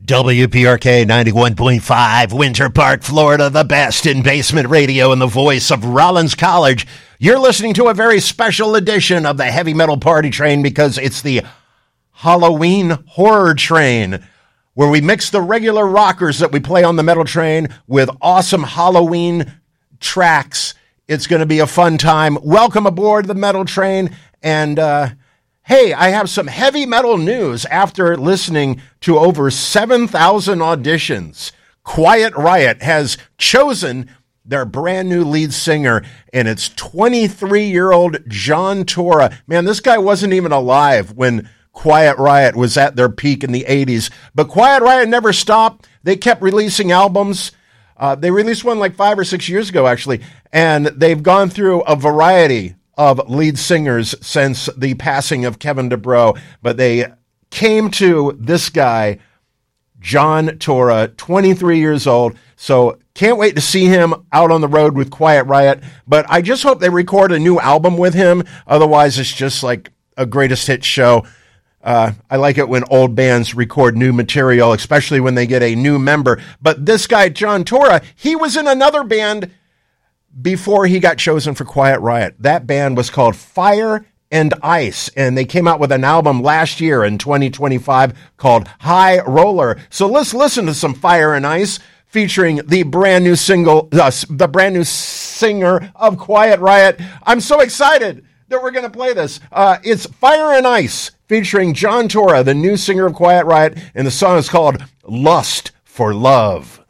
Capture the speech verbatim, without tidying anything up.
W P R K ninety-one point five, Winter Park, Florida, the best in basement radio and the voice of Rollins College. You're listening to a very special edition of the Heavy Metal Party Train because it's the Halloween Horror Train, where we mix the regular rockers that we play on the Metal Train with awesome Halloween tracks. It's going to be a fun time. Welcome aboard the Metal Train. And, uh, hey, I have some heavy metal news after listening to over seven thousand auditions. Quiet Riot has chosen their brand new lead singer, and it's twenty-three-year-old John Tora. Man, this guy wasn't even alive when Quiet Riot was at their peak in the eighties. But Quiet Riot never stopped. They kept releasing albums. Uh, they released one like five or six years ago, actually, and they've gone through a variety of lead singers since the passing of Kevin DuBrow, but they came to this guy, John Tora, twenty-three years old. So can't wait to see him out on the road with Quiet Riot, but I just hope they record a new album with him. Otherwise, it's just like a greatest hit show. Uh, I like it when old bands record new material, especially when they get a new member. But this guy, John Tora, he was in another band before he got chosen for Quiet Riot. That band was called Fire and Ice, and they came out with an album last year in twenty twenty-five called High Roller. So let's listen to some Fire and Ice featuring the brand new single, uh, the brand new singer of Quiet Riot. I'm so excited that we're going to play this. Uh, it's Fire and Ice featuring John Tora, the new singer of Quiet Riot, and the song is called Lust for Love.